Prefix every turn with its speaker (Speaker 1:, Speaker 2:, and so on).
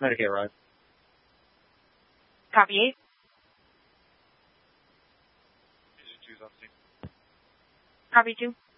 Speaker 1: Medicaid ride.
Speaker 2: Copy 8.
Speaker 3: Agent 2's on scene.
Speaker 2: Copy 2.